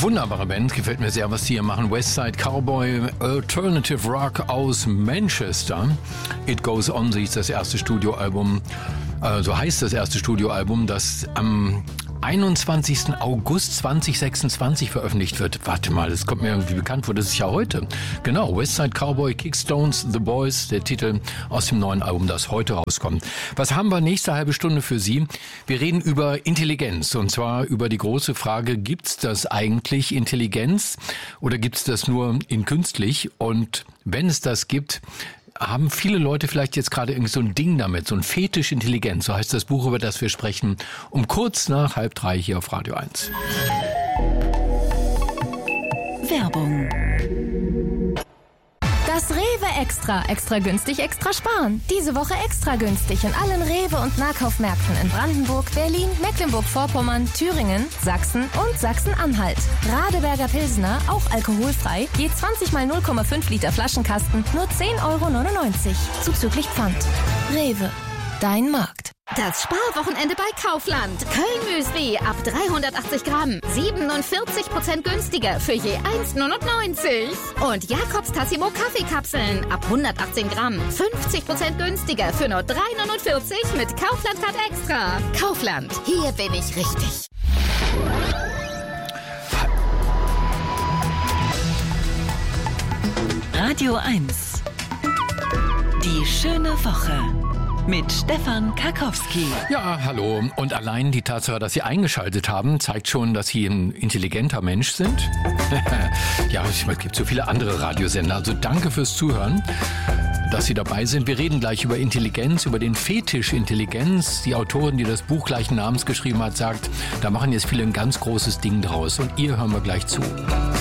Wunderbare Band, gefällt mir sehr, was die hier machen. Westside Cowboy, Alternative Rock aus Manchester. It Goes On, so ist das erste Studioalbum, so heißt das erste Studioalbum, das am 21. August 2026 veröffentlicht wird. Warte mal, das kommt mir irgendwie bekannt vor, das ist ja heute. Genau, Westside Cowboy, Kickstones, The Boys, der Titel aus dem neuen Album, das heute rauskommt. Was haben wir nächste halbe Stunde für Sie? Wir reden über Intelligenz, und zwar über die große Frage, gibt's das eigentlich, Intelligenz, oder gibt's das nur in künstlich? Und wenn es das gibt, haben viele Leute vielleicht jetzt gerade irgendwie so ein Ding damit, so ein Fetisch Intelligenz, so heißt das Buch, über das wir sprechen, um kurz nach 2:30 hier auf Radio 1. Werbung. Das Rewe Extra. Extra günstig, extra sparen. Diese Woche extra günstig in allen Rewe- und Nahkaufmärkten in Brandenburg, Berlin, Mecklenburg-Vorpommern, Thüringen, Sachsen und Sachsen-Anhalt. Radeberger Pilsner, auch alkoholfrei, je 20 mal 0,5 Liter Flaschenkasten, nur 10,99 € zuzüglich Pfand. Rewe, dein Markt. Das Sparwochenende bei Kaufland. Köln-Müsli ab 380 Gramm. 47% günstiger für je 1,99 €. Und Jakobs Tassimo Kaffeekapseln ab 118 Gramm. 50% günstiger für nur 3,49 € mit Kaufland-Card Extra. Kaufland, hier bin ich richtig. Radio 1. Die schöne Woche. Mit Stefan Karkowski. Ja, hallo. Und allein die Tatsache, dass Sie eingeschaltet haben, zeigt schon, dass Sie ein intelligenter Mensch sind. Ja, es gibt so viele andere Radiosender. Also danke fürs Zuhören, dass Sie dabei sind. Wir reden gleich über Intelligenz, über den Fetisch Intelligenz. Die Autorin, die das Buch gleichen Namens geschrieben hat, sagt, da machen jetzt viele ein ganz großes Ding draus. Und ihr hören wir gleich zu.